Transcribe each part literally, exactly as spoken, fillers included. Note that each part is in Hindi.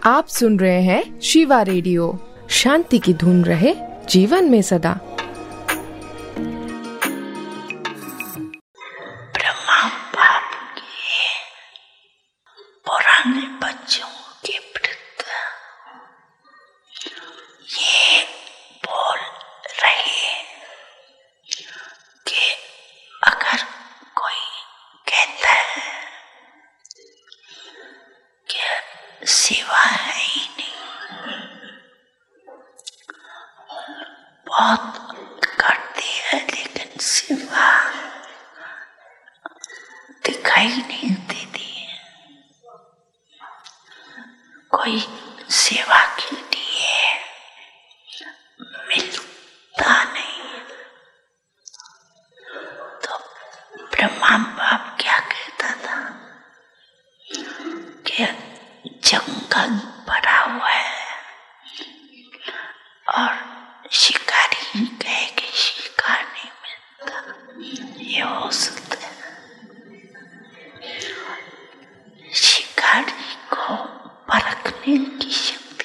आप सुन रहे हैं शिवा रेडियो। शांति की धुन रहे जीवन में सदा। ब्रह्मा बाप के पुराने बच्चों के वृद्ध ये बोल रहे कि अगर कोई कहता है कि शिवा है ही नहीं, बहुत करती है लेकिन शिवा दिखाई नहीं देती है, कोई सेवा के लिए मिलता नहीं। तो ब्रह्मा बाप क्या कहता था कि जंगल भरा हुआ है और शिकारी कहे कि शिकार नहीं मिलता, ये हो सकता है। शिकारी को परखने की शक्ति,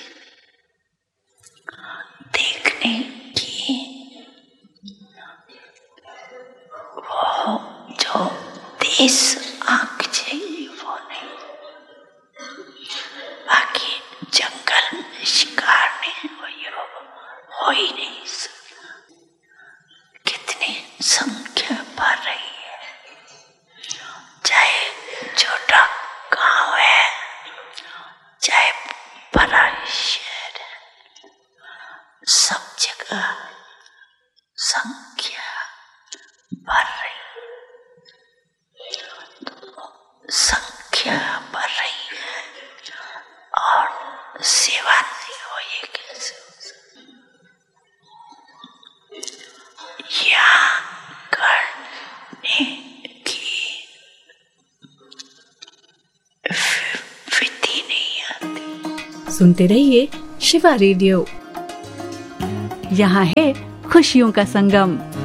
देखने की वो जो तेज आंख चाहिए वो नहीं। बाकी जंगल में शिकार नहीं हो, हो ही नहीं सकता। कितनी संख्या बढ़ रही है, चाहे छोटा गांव है चाहे बड़ा शहर है, सब जगह संख्या बढ़ रही है। तो संख्या बढ़ रही है और सेवा नहीं हो, ये कैसे हो सकता? यहाँ करने की विधि नहीं आती। सुनते रहिए शिवा रेडियो। यहाँ है खुशियों का संगम।